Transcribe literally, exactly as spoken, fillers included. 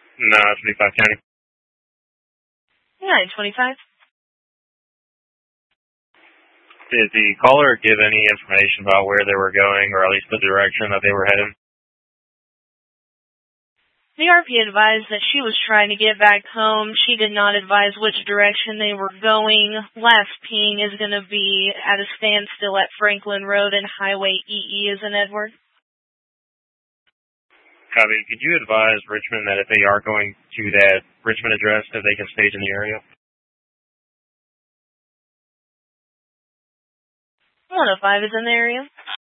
No, it's twenty-five County. nine twenty-five. Did the caller give any information about where they were going, or at least the direction that they were heading? The R P advised that she was trying to get back home. She did not advise which direction they were going. Last ping is going to be at a standstill at Franklin Road and Highway E E is in Edward. Copy. Could you advise Richmond that if they are going to that Richmond address, that they can stage in the area? one oh five is in the area.